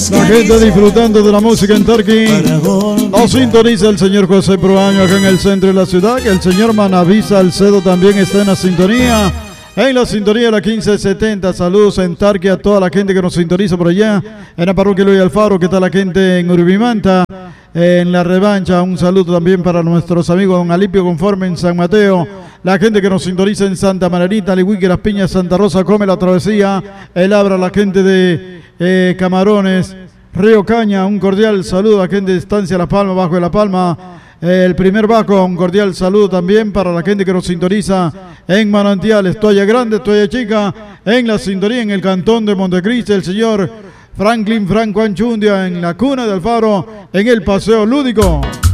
La gente disfrutando de la música en Tarqui. Nos sintoniza el señor José Proaño acá en el centro de la ciudad. Que el señor Manaví Salcedo también está en la sintonía. En la sintonía de la 1570. Saludos en Tarqui a toda la gente que nos sintoniza por allá. En la parroquia Luis Alfaro, que está la gente en Uribimanta. En la revancha, un saludo también para nuestros amigos Don Alipio Conforme en San Mateo. La gente que nos sintoniza en Santa Margarita, Lihuique, Las Piñas, Santa Rosa, Come, La Travesía, El Abra, la gente de Camarones, Río Caña, un cordial saludo a la gente de Estancia La Palma, Bajo de La Palma, el Primer Baco, un cordial saludo también para la gente que nos sintoniza en Manantiales, Toalla Grande, Toalla Chica, en la sintonía en el cantón de Montecristi, el señor Franklin Franco Anchundia en la cuna de Alfaro, en el Paseo Lúdico.